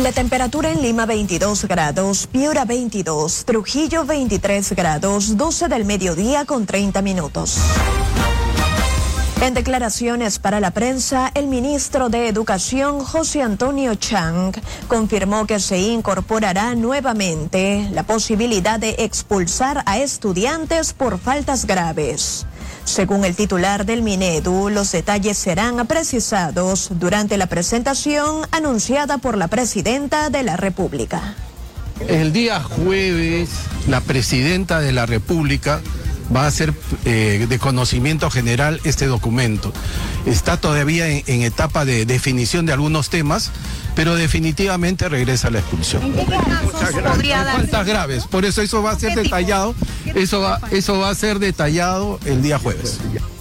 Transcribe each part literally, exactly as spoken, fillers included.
La temperatura en Lima veintidós grados, Piura veintidós, Trujillo veintitrés grados, doce del mediodía con treinta minutos. En declaraciones para la prensa, el ministro de Educación, José Antonio Chang, confirmó que se incorporará nuevamente la posibilidad de expulsar a estudiantes por faltas graves. Según el titular del Minedu, los detalles serán precisados durante la presentación anunciada por la presidenta de la República. El día jueves, la presidenta de la República va a hacer eh, de conocimiento general este documento. Está todavía en, en etapa de definición de algunos temas, pero definitivamente regresa a la expulsión. ¿En qué casos podría darse? Faltas graves, por eso eso va a ser detallado, eso va, eso va a ser detallado el día jueves.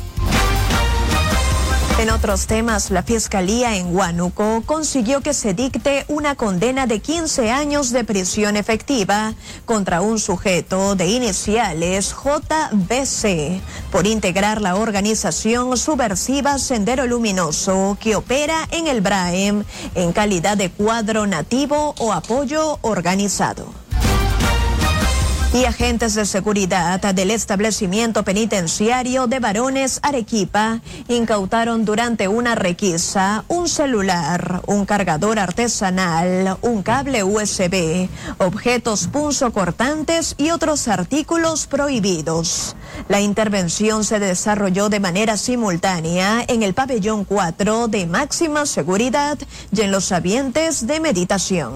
En otros temas, la Fiscalía en Huánuco consiguió que se dicte una condena de quince años de prisión efectiva contra un sujeto de iniciales J B C por integrar la organización subversiva Sendero Luminoso que opera en el Braem en calidad de cuadro nativo o apoyo organizado. Y agentes de seguridad del establecimiento penitenciario de Varones Arequipa incautaron durante una requisa un celular, un cargador artesanal, un cable U S B, objetos punzocortantes y otros artículos prohibidos. La intervención se desarrolló de manera simultánea en el pabellón cuatro de máxima seguridad y en los ambientes de meditación.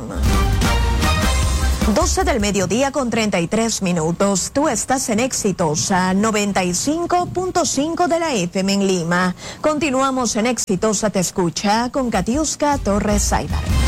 doce del mediodía con treinta y tres minutos. Tú estás en Exitosa noventa y cinco punto cinco de la F M en Lima. Continuamos en Exitosa Te Escucha con Katiuska Torres Saibar.